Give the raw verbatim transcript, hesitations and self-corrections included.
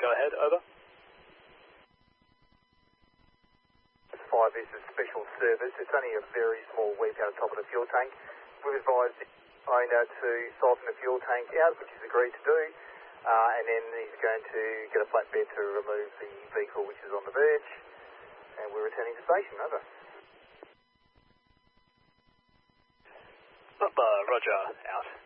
go ahead, over. five, this is special service. It's only a very small weep out of top of the fuel tank. We've advised the owner to siphon the fuel tank out, which he's agreed to do, uh, and then he's going to get a flatbed to remove the vehicle which is on the verge, and we're returning to station, over. Up, uh, Roger, out.